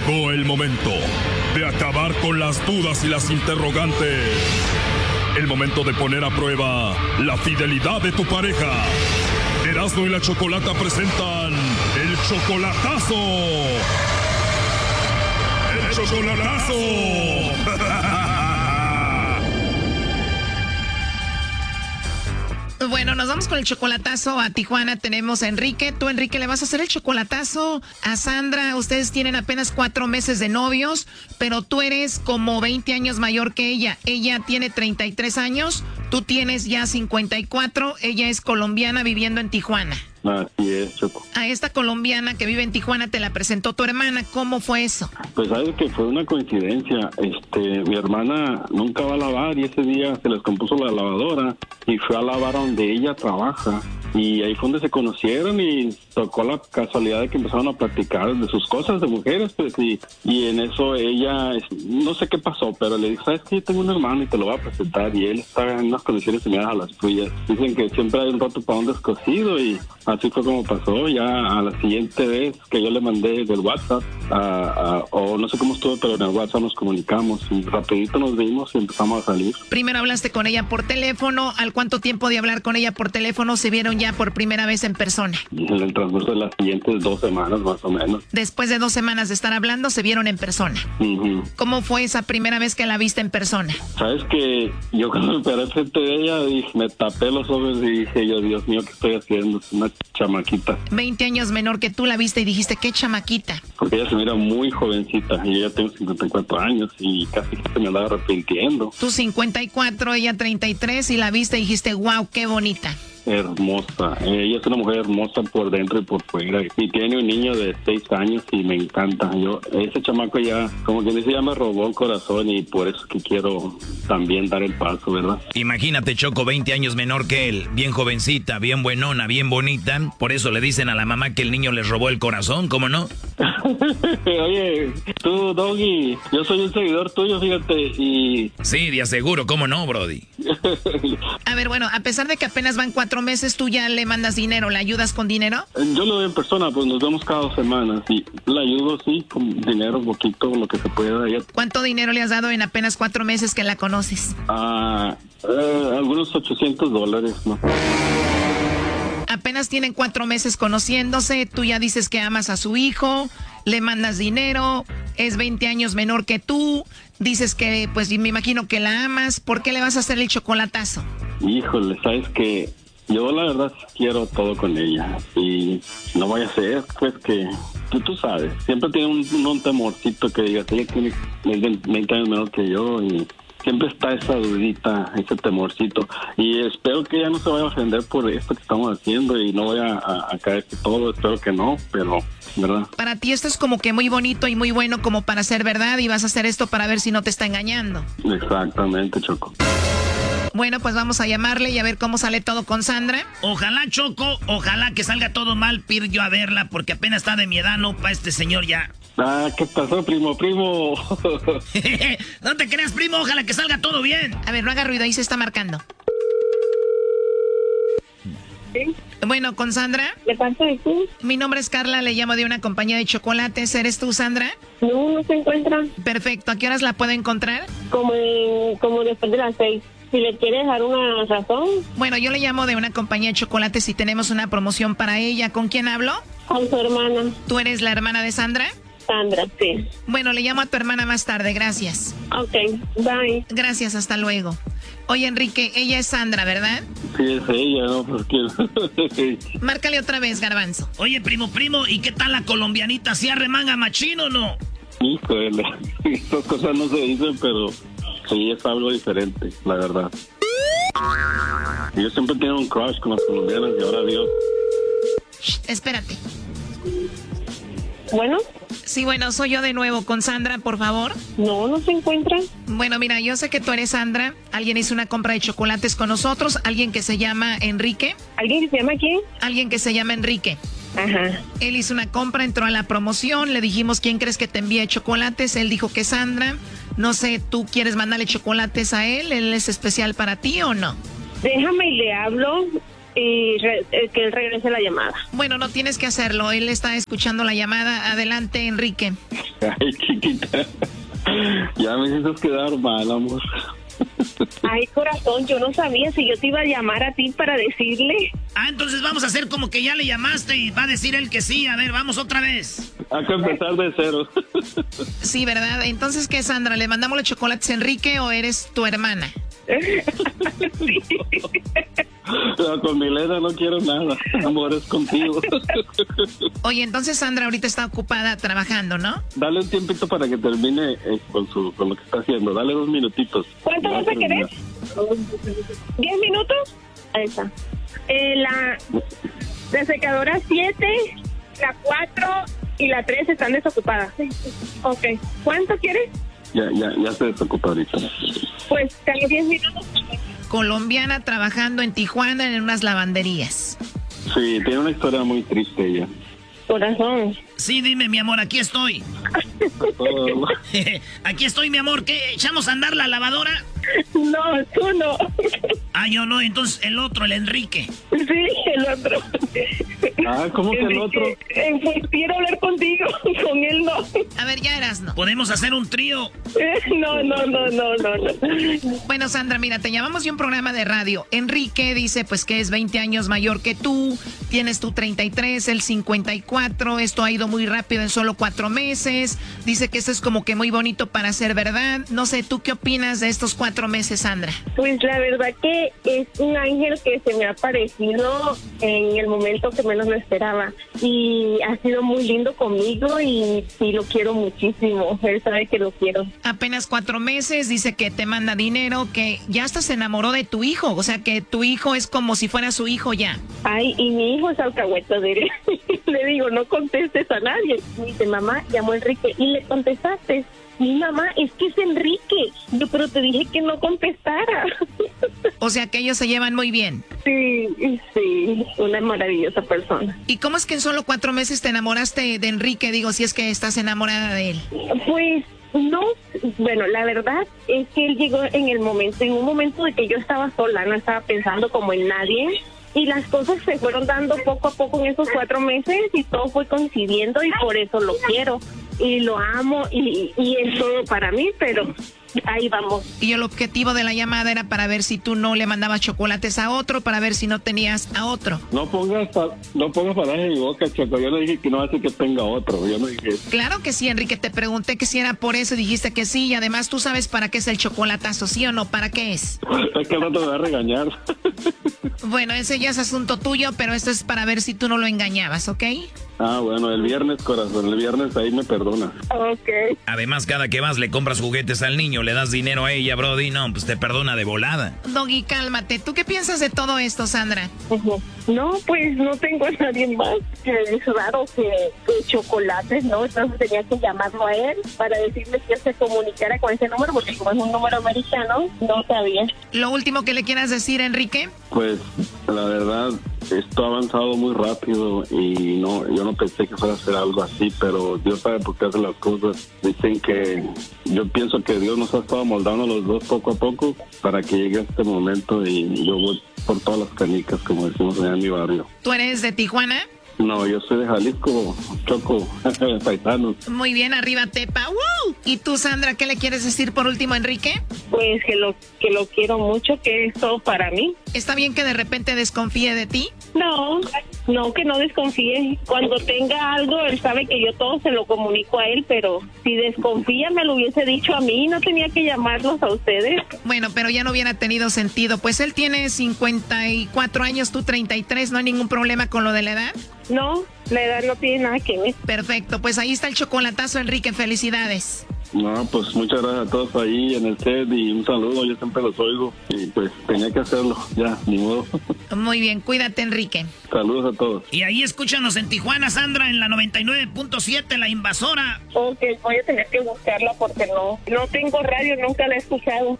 Llegó el momento de acabar con las dudas y las interrogantes. El momento de poner a prueba la fidelidad de tu pareja. Erasmo y la Chocolata presentan el chocolatazo. ¡El chocolatazo! Bueno, nos vamos con el chocolatazo a Tijuana. Tenemos a Enrique. Tú, Enrique, le vas a hacer el chocolatazo a Sandra. Ustedes tienen apenas 4 meses de novios, pero tú eres como 20 años mayor que ella. Ella tiene 33 años, tú tienes ya 54. Ella es colombiana viviendo en Tijuana. Así es, Choco. A esta colombiana que vive en Tijuana te la presentó tu hermana. ¿Cómo fue eso? Pues sabes que fue una coincidencia. Mi hermana nunca va a lavar y ese día se les compuso la lavadora y fue a lavar donde ella trabaja. Y ahí fue donde se conocieron y tocó la casualidad de que empezaron a platicar de sus cosas de mujeres, pues, y en eso ella, no sé qué pasó, pero le dijo, ¿sabes qué? Yo tengo un hermano y te lo voy a presentar, y él está en unas condiciones similares a las tuyas. Dicen que siempre hay un rato para un descosido y así fue como pasó. Ya a la siguiente vez que yo le mandé del WhatsApp, o no sé cómo estuvo, pero en el WhatsApp nos comunicamos y rapidito nos vimos y empezamos a salir. Primero hablaste con ella por teléfono. ¿Al cuánto tiempo de hablar con ella por teléfono se vieron ya por primera vez en persona? En el transcurso de las siguientes 2 semanas más o menos. Después de 2 semanas de estar hablando, se vieron en persona. Uh-huh. ¿Cómo fue esa primera vez que la viste en persona? Sabes que yo cuando me paré frente de ella, me tapé los ojos y dije yo, Dios mío, ¿qué estoy haciendo? Es una chamaquita. 20 años menor que tú, la viste y dijiste, ¿qué chamaquita? Porque ella se mira muy jovencita y ella tiene 54 años y casi que se me andaba arrepintiendo. Tú 54, ella 33 y la viste y dijiste, wow, qué bonita. Hermosa. Ella es una mujer hermosa por dentro y por fuera. Y tiene un niño de 6 años y me encanta. Ese chamaco ya, como quien dice, ya me robó el corazón y por eso que quiero también dar el paso, ¿verdad? Imagínate, Choco, 20 años menor que él. Bien jovencita, bien buenona, bien bonita. Por eso le dicen a la mamá que el niño les robó el corazón, ¿cómo no? Oye, tú, Doggy, yo soy un seguidor tuyo, fíjate, y... Sí, de aseguro, ¿cómo no, brody? A ver, bueno, a pesar de que apenas van 4 meses, ¿tú ya le mandas dinero? ¿Le ayudas con dinero? Yo lo veo en persona, pues nos vemos cada 2 semanas y le ayudo, sí, con dinero, poquito, lo que se pueda. ¿Cuánto dinero le has dado en apenas 4 meses que la conoces? Algunos $800, ¿no? Apenas tienen 4 meses conociéndose, tú ya dices que amas a su hijo, le mandas dinero, es 20 años menor que tú, dices que, pues me imagino que la amas, ¿por qué le vas a hacer el chocolatazo? Híjole, sabes que yo la verdad quiero todo con ella y no vaya a ser, pues que tú sabes, siempre tiene un temorcito que digas, ella tiene 20 años menor que yo y... Siempre está esa dudita, ese temorcito. Y espero que ella no se vaya a ofender por esto que estamos haciendo y no vaya a caerse todo. Espero que no, pero, ¿verdad? Para ti esto es como que muy bonito y muy bueno como para ser verdad y vas a hacer esto para ver si no te está engañando. Exactamente, Choco. Bueno, pues vamos a llamarle y a ver cómo sale todo con Sandra. Ojalá, Choco, ojalá que salga todo mal, ir yo a verla, porque apenas está de mi edad, no, para este señor ya. ¿Qué pasó, primo? No te creas, primo, ojalá que salga todo bien. A ver, no haga ruido, ahí se está marcando. ¿Sí? Bueno, ¿con Sandra? ¿De parte de quién? Mi nombre es Carla, le llamo de una compañía de chocolates. ¿Eres tú, Sandra? No se encuentra. Perfecto, ¿a qué horas la puedo encontrar? Como después de las 6. Si le quiere dejar una razón. Bueno, yo le llamo de una compañía de chocolates y tenemos una promoción para ella. ¿Con quién hablo? Con su hermana. ¿Tú eres la hermana de Sandra? Sandra, sí. Bueno, le llamo a tu hermana más tarde, gracias. Ok, bye. Gracias, hasta luego. Oye, Enrique, ella es Sandra, ¿verdad? Sí, es ella, ¿no? Porque... Márcale otra vez, Garbanzo. Oye, primo, ¿y qué tal la colombianita? ¿Sí arremanga machín o no? Híjole, esas cosas no se dicen, pero sí es algo diferente, la verdad. Yo siempre tengo un crush con las colombianas y ahora Dios. Shh, espérate. Bueno. Sí, bueno, soy yo de nuevo con Sandra, por favor. No se encuentra. Bueno, mira, yo sé que tú eres Sandra. Alguien hizo una compra de chocolates con nosotros. Alguien que se llama Enrique. ¿Alguien que se llama quién? Alguien que se llama Enrique. Ajá. Él hizo una compra, entró a la promoción. Le dijimos, ¿quién crees que te envíe chocolates? Él dijo que Sandra. No sé, ¿tú quieres mandarle chocolates a él? ¿Él es especial para ti o no? Déjame y le hablo. y que él regrese la llamada. Bueno, no tienes que hacerlo. Él está escuchando la llamada. Adelante, Enrique. Ay, chiquita. Ya me hiciste quedar mal, amor. Ay, corazón, yo no sabía si yo te iba a llamar a ti para decirle. Entonces vamos a hacer como que ya le llamaste y va a decir él que sí. A ver, vamos otra vez. Hay que empezar de cero. Sí, ¿verdad? Entonces, ¿qué, Sandra? ¿Le mandamos los chocolates a Enrique o eres tu hermana? Sí. No, con Milena no quiero nada. Amor, es contigo. Oye, entonces Sandra ahorita está ocupada trabajando, ¿no? Dale un tiempito para que termine con lo que está haciendo. Dale 2 minutitos. ¿Cuánto vas a querer? 10 minutos. Ahí está. La secadora 7, la 4 y la 3 están desocupadas. Ok. ¿Cuánto quieres? Ya se desocupa ahorita. Pues tengo 10 minutos. Colombiana trabajando en Tijuana en unas lavanderías. Sí, tiene una historia muy triste ella. Corazón. Sí, dime, mi amor, aquí estoy. Aquí estoy, mi amor. ¿Qué? ¿Echamos a andar la lavadora? No, tú no. Yo no. Entonces el otro, el Enrique. Sí, el otro. ¿Cómo que el otro? Pues quiero hablar contigo, con él no. A ver, ya eras, ¿no? ¿Podemos hacer un trío? No. Bueno, Sandra, mira, te llamamos de un programa de radio. Enrique dice, pues, que es 20 años mayor que tú. Tienes tú 33, él 54. Esto ha ido muy rápido en solo 4 meses. Dice que esto es como que muy bonito para ser verdad. No sé, ¿tú qué opinas de estos 4 meses, Sandra? Pues la verdad que es un ángel que se me ha aparecido en el momento que menos lo esperaba. Y ha sido muy lindo conmigo y sí lo quiero muchísimo. Él sabe que lo quiero. Apenas 4 meses, dice que te manda dinero, que ya hasta se enamoró de tu hijo. O sea, que tu hijo es como si fuera su hijo ya. Ay, y mi hijo es alcahueta de él. Le digo, no contestes a nadie. Me dice, mamá, llamó Enrique. Y le contestaste. Mi mamá, es que es Enrique. Yo, pero te dije que no contestara. O sea, que ellos se llevan muy bien. Sí, una maravillosa persona. ¿Y cómo es que en solo 4 meses te enamoraste de Enrique? Digo, si es que estás enamorada de él. Pues no, bueno, la verdad es que él llegó en un momento de que yo estaba sola, no estaba pensando como en nadie. Y las cosas se fueron dando poco a poco en esos 4 meses y todo fue coincidiendo y por eso lo quiero. Y lo amo y es todo para mí, pero ahí vamos. Y el objetivo de la llamada era para ver si tú no le mandabas chocolates a otro, para ver si no tenías a otro. No pongas palabras en mi boca, Choco. Yo le dije que no hace que tenga otro. Yo no dije eso. Claro que sí, Enrique. Te pregunté que si era por eso y dijiste que sí. Y además tú sabes para qué es el chocolatazo, ¿sí o no? ¿Para qué es? Es que no te va a regañar. Bueno, ese ya es asunto tuyo, pero esto es para ver si tú no lo engañabas, ¿ok? Bueno, el viernes, corazón. El viernes ahí me perdona. Ok. Además, cada que vas le compras juguetes al niño, le das dinero a ella, brody. No, pues te perdona de volada. Doggy, cálmate. ¿Tú qué piensas de todo esto, Sandra? No, pues no tengo a nadie más. Es raro que chocolates, ¿no? Entonces tenía que llamarlo a él para decirle que él se comunicara con ese número, porque como es un número americano, no sabía. ¿Lo último que le quieras decir, Enrique? Pues, la verdad, esto ha avanzado muy rápido y yo no pensé que fuera a ser algo así, pero Dios sabe por qué hace las cosas. Dicen que yo pienso que Dios nos ha estado moldando a los dos poco a poco para que llegue este momento y yo voy por todas las canicas, como decimos allá en mi barrio. ¿Tú eres de Tijuana? No, yo soy de Jalisco, Choco, paisanos. Muy bien, arriba Tepa. ¡Woo! ¿Y tú, Sandra, qué le quieres decir por último a Enrique? Pues que lo quiero mucho, que es todo para mí. ¿Está bien que de repente desconfíe de ti? No, que no desconfíe. Cuando tenga algo, él sabe que yo todo se lo comunico a él, pero si desconfía me lo hubiese dicho a mí, no tenía que llamarlos a ustedes. Bueno, pero ya no hubiera tenido sentido. Pues él tiene 54 años, tú 33, ¿no hay ningún problema con lo de la edad? No, la edad no tiene nada que ver. Perfecto, pues ahí está el chocolatazo, Enrique, felicidades. No, pues muchas gracias a todos ahí en el set y un saludo, yo siempre los oigo y pues tenía que hacerlo, ya, ni modo. Muy bien, cuídate, Enrique. Saludos a todos. Y ahí escúchanos en Tijuana, Sandra, en la 99.7, La Invasora. Ok, voy a tener que buscarla porque no tengo radio, nunca la he escuchado.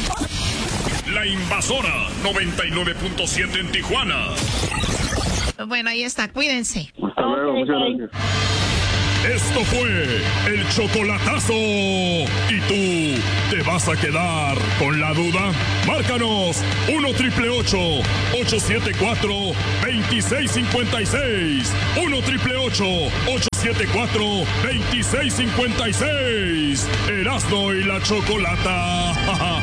La Invasora 99.7 en Tijuana. Bueno, ahí está, cuídense. Hasta luego, muchas gracias. Esto fue el chocolatazo. ¿Y tú te vas a quedar con la duda? Márcanos 1-888-874-2656. 1-888-874-2656. Erasmo y la Chocolata.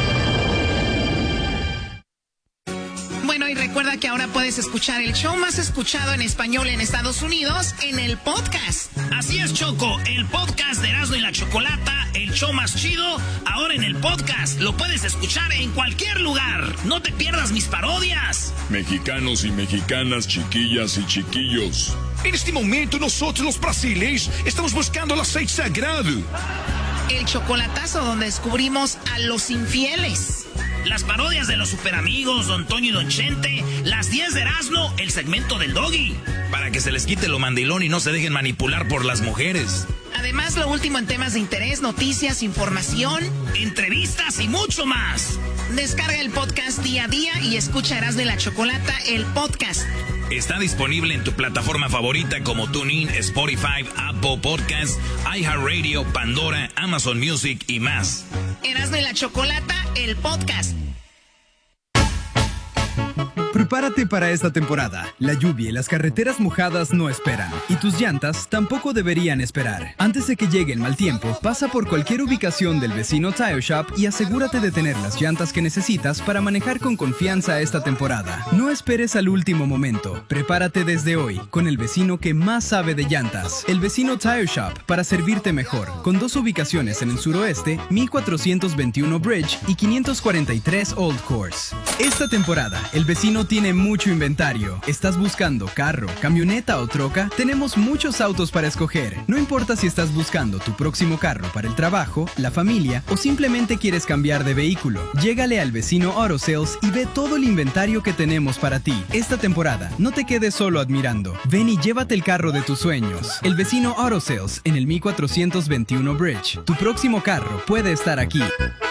Bueno, y recuerda que ahora puedes escuchar el show más escuchado en español en Estados Unidos en el podcast. Así es, Choco, el podcast de Erasmo y la Chocolata, el show más chido, ahora en el podcast. Lo puedes escuchar en cualquier lugar. No te pierdas mis parodias. Mexicanos y mexicanas, chiquillas y chiquillos. En este momento nosotros los brasileños estamos buscando el aceite sagrado. El chocolatazo donde descubrimos a los infieles. Las parodias de los superamigos, Don Toño y Don Chente, las 10 de Erasmo, el segmento del Doggy. Para que se les quite lo mandilón y no se dejen manipular por las mujeres. Además, lo último en temas de interés, noticias, información, entrevistas y mucho más. Descarga el podcast día a día y escucha Erasmo y la Chocolata, el podcast. Está disponible en tu plataforma favorita como TuneIn, Spotify, Apple Podcasts, iHeartRadio, Pandora, Amazon Music y más. Erasmo y la Chocolata, el podcast. Prepárate para esta temporada. La lluvia y las carreteras mojadas no esperan. Y tus llantas tampoco deberían esperar. Antes de que llegue el mal tiempo, pasa por cualquier ubicación del vecino Tire Shop y asegúrate de tener las llantas que necesitas para manejar con confianza esta temporada. No esperes al último momento. Prepárate desde hoy con el vecino que más sabe de llantas. El vecino Tire Shop, para servirte mejor. Con 2 ubicaciones en el suroeste, 1421 Bridge y 543 Old Course. Esta temporada, el vecino tiene mucho inventario. ¿Estás buscando carro, camioneta o troca? Tenemos muchos autos para escoger. No importa si estás buscando tu próximo carro para el trabajo, la familia o simplemente quieres cambiar de vehículo. Llégale al vecino Auto Sales y ve todo el inventario que tenemos para ti. Esta temporada, no te quedes solo admirando. Ven y llévate el carro de tus sueños. El vecino Auto Sales en el 1421 Bridge. Tu próximo carro puede estar aquí.